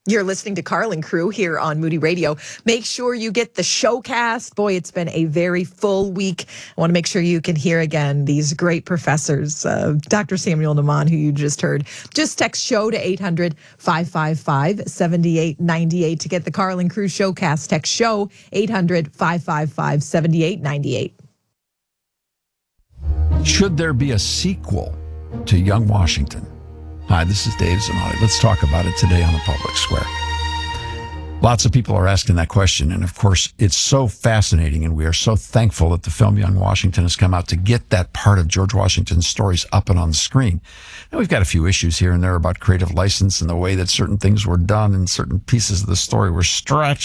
You're listening to Carlin Crew here on Moody Radio. Make sure you get the showcast. Boy, it's been a very full week. I want to make sure you can hear again these great professors. Dr. Samuel Naman, who you just heard. Just text SHOW to 800-555-7898 to get the Carlin Crew showcast. Text SHOW 800-555-7898. Should there be a sequel to Young Washington? Hi, this is Dave Zamali. Let's talk about it today on the Public Square. Lots of people are asking that question, and of course, it's so fascinating, and we are so thankful that the film Young Washington has come out to get that part of George Washington's stories up and on the screen. Now, we've got a few issues here and there about creative license and the way that certain things were done and certain pieces of the story were stretched.